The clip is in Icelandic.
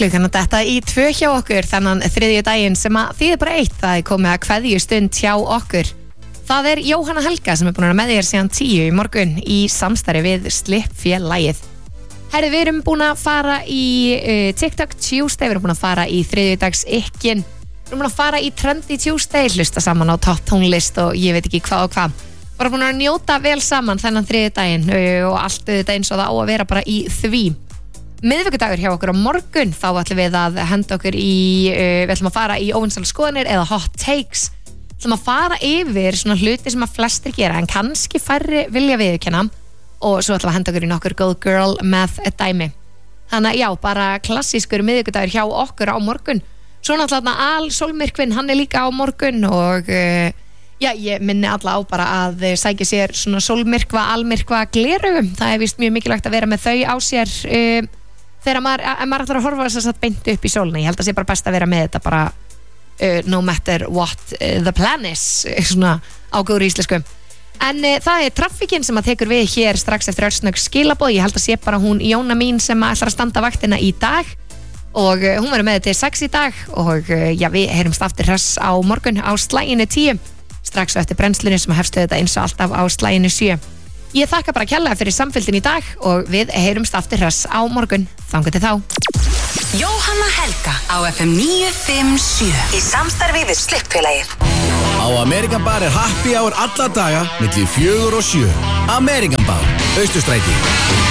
Klukkan að detta í 2 hjá okkur þennan þriðju daginn sem að þýðir bara eitt, það er komið að kveðjustund hjá okkur. Það er Jóhanna Helga sem er búin að vera með þér síðan 10 í morgun í samstarfi við Slippfélagið. Herri, við erum búin að fara í TikTok Tuesday, við erum búin að fara í þriðjudags ykkin, við erum búin að fara í Trendy Tuesday, hlusta saman á topp tónlist og ég veit ekki hvað og hvað. Bara búin að njóta vel saman þennan þriðju daginn og allt þetta eins og það á að vera bara í því. Miðvikudagur hjá okkur á morgun, þá ætlum við að henda okkur í, við ætlum að fara í óvinsælar skoðanir eða hot takes. Við ætlum að fara yfir svona hluti sem að flestir gera en kannski færri vilja viðurkenna og svo ætlum við að henda okkur í nokkur Good Girl með dæmi. Þannig að já, bara klassískur miðvikudagur hjá okkur á morgun. Svo náttúrulega alsólmyrkvinn, hann er líka á morgun og já, ég minni alla á bara að sækja sér svona sólmyrkva, almyrkva gleraugu. Það er víst mjög mikilvægt að vera með þau á sér þegar maður ætlar að horfa þess að beint upp í sólina. Ég held að sé bara best að vera með þetta bara no matter what the plan is, svona á góður íslensku. En það er traffíkin sem að tekur við hér strax eftir örsnögg skilaboð. Ég held að sé bara hún Jóna mín sem ætlar að standa vaktina í dag og hún verður með þetta 6 í dag og já, við heyrumst aftur hress á morgun á slaginu 10 strax eftir brennslunni sem hefstu þetta eins og alltaf á slaginu 7. Ég þakka bara kærlega fyrir samfylgdin í dag og við heyrumst aftur hress á morgun. Þangað til þá. Jóhanna Helga á FM 957 í samstarfi við Slippfélagið. Á Amerikan Bar er happy hour alla daga milli 4 og 7. Amerikan Bar, Austurstræti.